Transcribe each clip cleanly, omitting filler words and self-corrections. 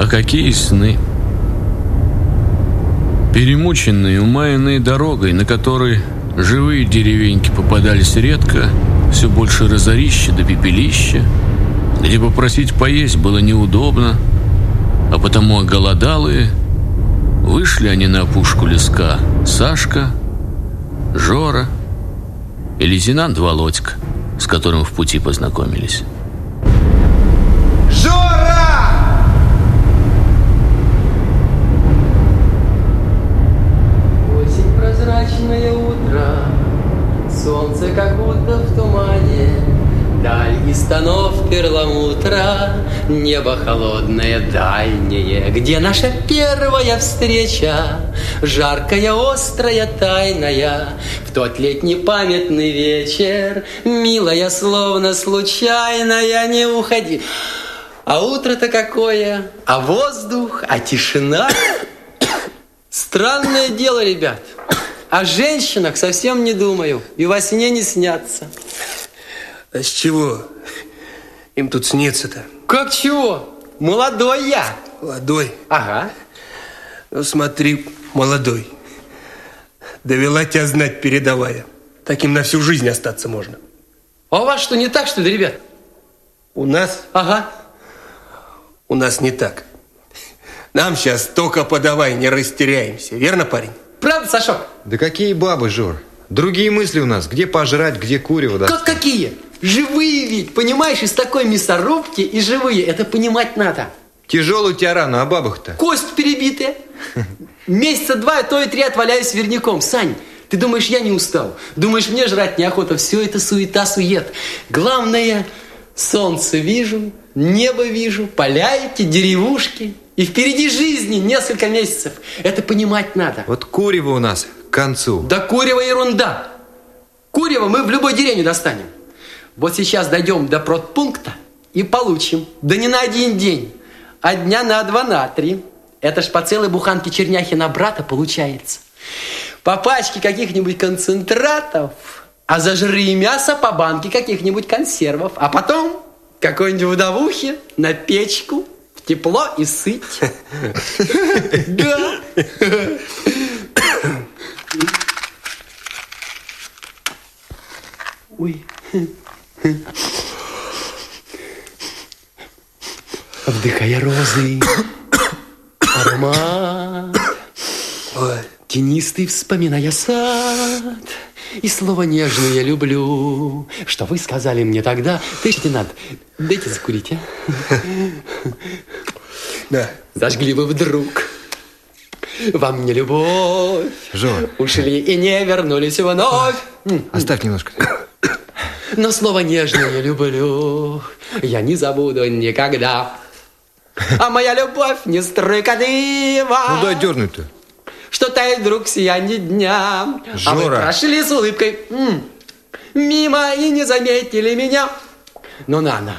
А какие сны! Перемученные, умаянные дорогой, на которой живые деревеньки попадались редко, все больше разорища да пепелища, где попросить поесть было неудобно, а потому оголодалые вышли они на опушку леска Сашка, Жора и лейтенант Володька, с которым в пути познакомились. Жора! Осень, прозрачное утро, солнце как будто в тумане, даль из станов перламутра, небо холодное дальнее, где наша первая встреча, жаркая, острая, тайная, в тот летний памятный вечер, милая, словно случайная, не уходи. А утро-то какое, а воздух, а тишина. Странное дело, ребят. О женщинах совсем не думаю, и во сне не снятся. А с чего им тут снится-то? Как чего? Молодой я. Молодой? Ага. Ну смотри, молодой, довела тебя знать передовая. Таким на всю жизнь остаться можно. А у вас что, не так, что ли, ребят? У нас? Ага. У нас не так. Нам сейчас только подавай, не растеряемся. Верно, парень? Правда, Сашок? Да какие бабы, Жор? Другие мысли у нас. Где пожрать, где курево достать. Как какие? Живые ведь, понимаешь, из такой мясорубки и живые. Это понимать надо. Тяжелая у тебя рана, а бабах-то? Кость перебитая. Месяца 2, а то и 3 отваляюсь верняком. Сань, ты думаешь, я не устал? Думаешь, мне жрать неохота? Все это суета-сует. Главное, солнце вижу, небо вижу, поля эти, деревушки. И впереди жизни несколько месяцев. Это понимать надо. Вот курево у нас к концу. Да курево ерунда. Курево мы в любой деревне достанем. Вот сейчас дойдем до продпункта и получим. Да не на один день, а дня на 2, на 3. Это ж по целой буханке черняхи на брата получается. По пачке каких-нибудь концентратов, а зажри мясо по банке каких-нибудь консервов. А потом какой-нибудь вдовухи на печку, в тепло и сыть. Да. Ой. Вдыхая розы, аромат, тенистый вспоминая сад, и слово нежное я люблю, что вы сказали мне тогда. Товарищ лейтенант, дайте закурить, а? Да. Зажгли вы вдруг во мне любовь. Жор. Ушли и не вернулись вновь. Оставь немножко. Но слово нежное я люблю, я не забуду никогда. А моя любовь не струйка дыма. Ну дай дернуть-то. Что тает вдруг сияние дня. Жора. А вы прошли с улыбкой мимо и не заметили меня. Ну на.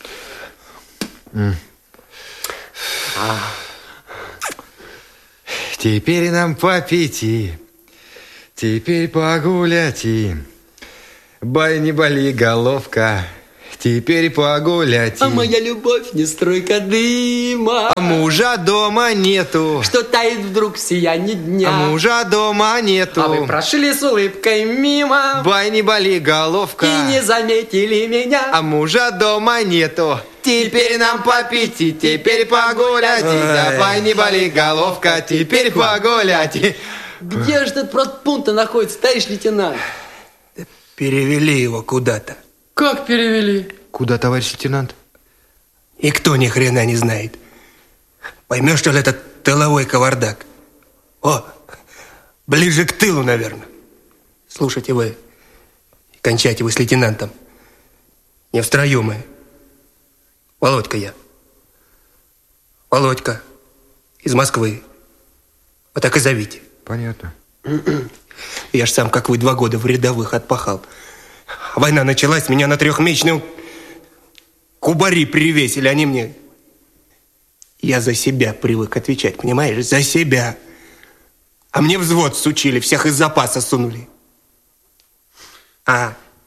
Теперь нам попить и теперь погулять и бай не боли, головка. Теперь погулять. А моя любовь не струйка дыма. А мужа дома нету. Что тает вдруг в сиянии дня. А мужа дома нету. А вы прошли с улыбкой мимо. Бай не боли, головка. И не заметили меня. А мужа дома нету. Теперь нам попить и теперь погулять. Давай не боли, головка. Теперь погулять. Где же этот продпункт находится, товарищ лейтенант? Перевели его куда-то. Как перевели? Куда, товарищ лейтенант? Никто ни хрена не знает. Поймешь, что ли, этот тыловой кавардак? О, ближе к тылу, наверное. Слушайте вы, кончайте вы с лейтенантом. Не в строю мы. Володька я. Володька. Из Москвы. Вот так и зовите. Понятно. Я ж сам, как вы, 2 года в рядовых отпахал. Война началась, меня на 3-месячную кубари привесили, они мне... Я за себя привык отвечать, понимаешь? За себя. А мне взвод сучили, всех из запаса сунули.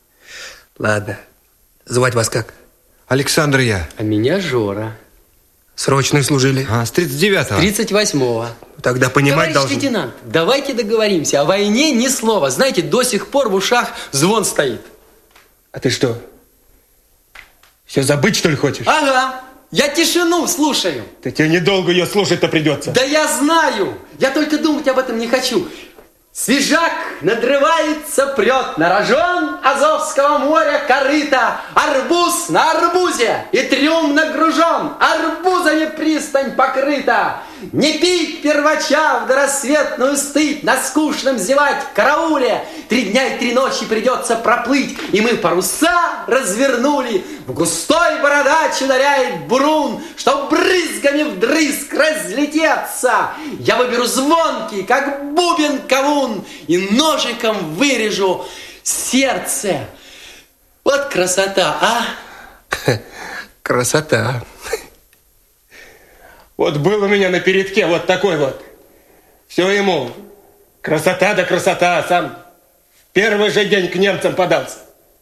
Ладно. Звать вас как? Александр я. А меня Жора. Срочно служили. А, с 39-го. 38-го. Тогда понимать Товарищ должен. лейтенант, давайте договоримся. О войне ни слова. Знаете, до сих пор в ушах звон стоит. А ты что? Все забыть, что ли, хочешь? Ага. Я тишину слушаю. Да тебе недолго ее слушать-то придется. Да я знаю. Я только думать об этом не хочу. Свежак надрывается, прет на рожон Азовского моря корыта. Арбуз на арбузе и трюм нагружен. Арбузами пристань покрыта. Не пить первача в дорассветную стыть, на скучном зевать карауле. 3 дня и 3 ночи придется проплыть, и мы паруса развернули. В густой бородач ударяет бурун, чтоб брызгами вдрызг разлететься. Я выберу звонкий, как бубен кавун, и ножиком вырежу сердце. Вот красота, а? Красота. Вот был у меня на передке вот такой вот. Все ему. Красота да красота. Сам в первый же день к немцам подался.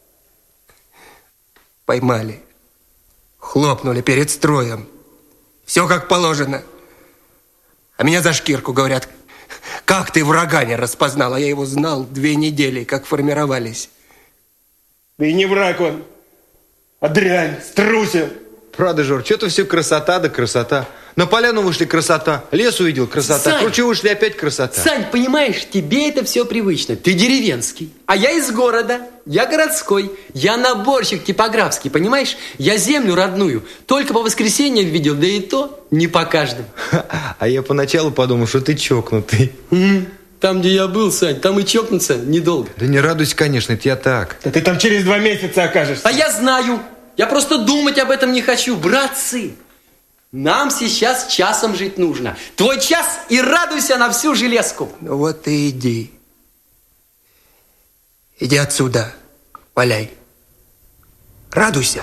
Поймали. Хлопнули перед строем. Все как положено. А меня за шкирку говорят: как ты врага не распознал? А я его знал 2 недели, как формировались. Да и не враг он, а дрянь, струсил. Правда, Жор, что-то все красота да красота. На поляну вышли — красота, лес увидел — красота, Сань, круче вышли — опять красота. Сань, понимаешь, тебе это все привычно. Ты деревенский, а я из города. Я городской, я наборщик типографский, понимаешь? Я землю родную только по воскресеньям видел, да и то не по каждому. А я поначалу подумал, что ты чокнутый. Там, где я был, Сань, там и чокнуться недолго. Да не радуйся, конечно, это я так. Да ты там через 2 месяца окажешься. А я знаю, я просто думать об этом не хочу. Братцы, нам сейчас часом жить нужно. Твой час и радуйся на всю железку. Ну вот и иди. Иди отсюда, валяй. Радуйся.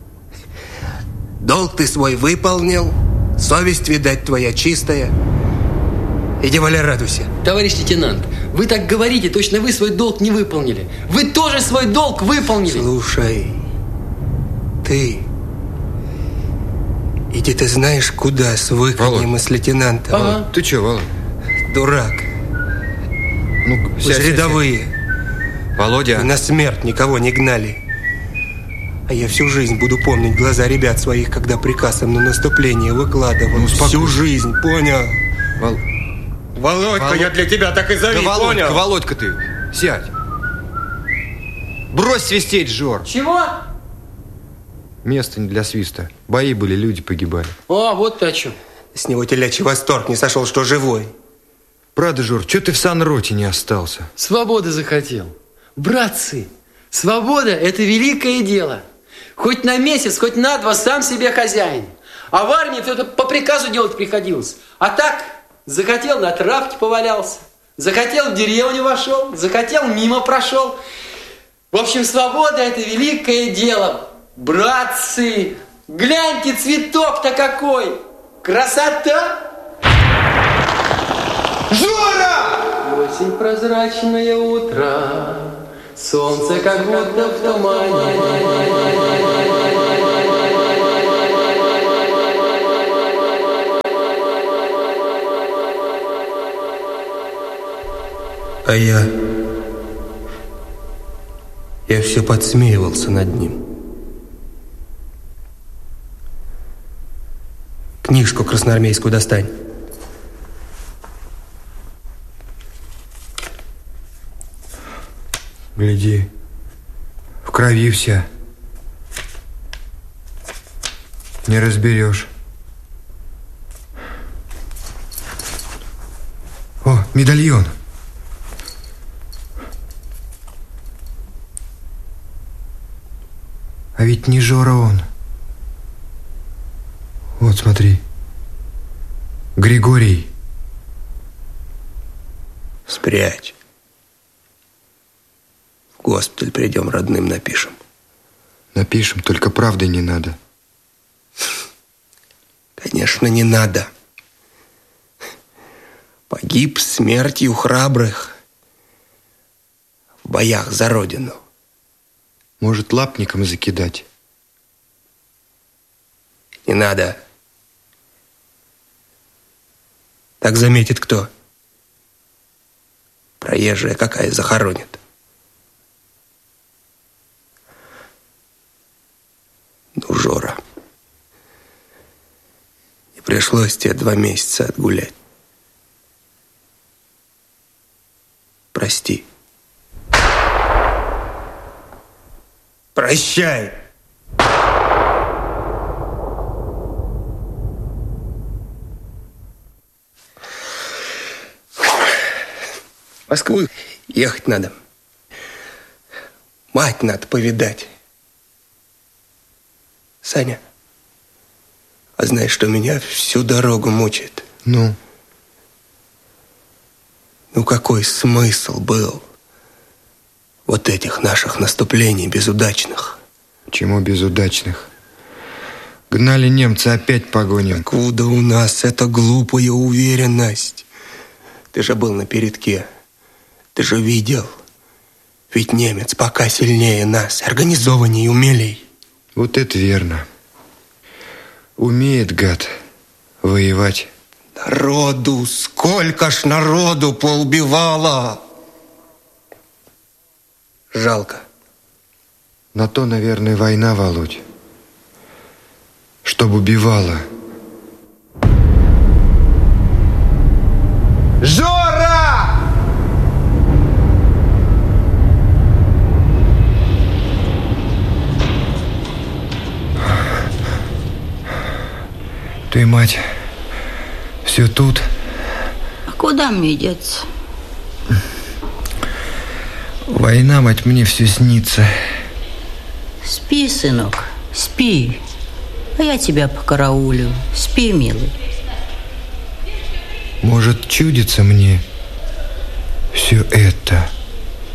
Долг ты свой выполнил, совесть, видать, твоя чистая. Иди, валяй, радуйся. Товарищ лейтенант, вы так говорите, точно вы свой долг не выполнили. Вы тоже свой долг выполнили. Слушай, ты... Иди, ты знаешь, куда с выканьем мы с лейтенантом? Ага. Ты че, Володь? Дурак. Ну, Вы же рядовые. Володя. И на смерть никого не гнали. А я всю жизнь буду помнить глаза ребят своих, когда приказ им на наступление выкладывал. Ну, всю жизнь, понял? Володька, я для тебя так и зови, Да, Володька, понял? Володька ты, сядь. Брось свистеть, Жор. Чего? Место не для свиста. Бои были, люди погибали. А, вот ты о чем. С него телячий восторг не сошел, что живой. Правда, Жор, что ты в санроте не остался? Свободы захотел. Братцы, свобода – это великое дело. Хоть на месяц, хоть на 2 сам себе хозяин. А в армии это по приказу делать приходилось. А так, захотел, на травке повалялся. Захотел, в деревню вошел. Захотел, мимо прошел. В общем, свобода – это великое дело. Братцы, гляньте, цветок-то какой! Красота! Жора! Осень, прозрачное утро, солнце как будто в тумане. А я все подсмеивался над ним. Книжку красноармейскую достань. Гляди, в крови вся. Не разберешь. О, медальон. А ведь не Жора он. Вот, смотри. Григорий. Спрячь. В госпиталь придем, родным напишем. Напишем, только правды не надо. Конечно, не надо. Погиб смертью храбрых в боях за родину. Может, лапником закидать? Не надо. Так заметит кто? Проезжая какая захоронит. Ну, Жора, не пришлось тебе 2 месяца отгулять. Прости. Прощай. В Москву ехать надо. Мать надо повидать. Саня, а знаешь, что меня всю дорогу мучает? Ну? Ну, какой смысл был вот этих наших наступлений безудачных? Чему безудачных? Гнали немцы, опять погоним. Откуда у нас эта глупая уверенность? Ты же был на передке. Ты же видел. Ведь немец пока сильнее нас, организованнее, умелей. Вот это верно. Умеет, гад, воевать. Народу, сколько ж народу поубивало. Жалко. На то, наверное, война, Володь. Чтоб убивала. Жора! Ты, мать, все тут? А куда мне деться? Война, мать, мне все снится. Спи, сынок, спи. А я тебя покараулю. Спи, милый. Может, чудится мне все это?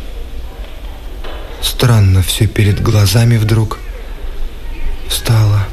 Странно все перед глазами вдруг стало.